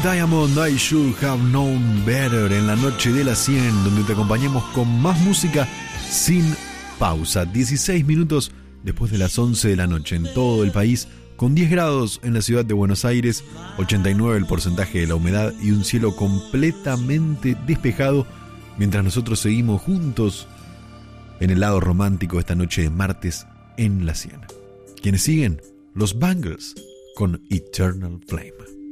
Diamond, I Should Have Known Better en la noche de las 100, donde te acompañamos con más música sin pausa. 16 minutos después de las 11 de la noche en todo el país, con 10 grados en la ciudad de Buenos Aires, 89 el porcentaje de la humedad y un cielo completamente despejado, mientras nosotros seguimos juntos en el lado romántico esta noche de martes en la 100. ¿Quiénes siguen? Los Bangles con Eternal Flame.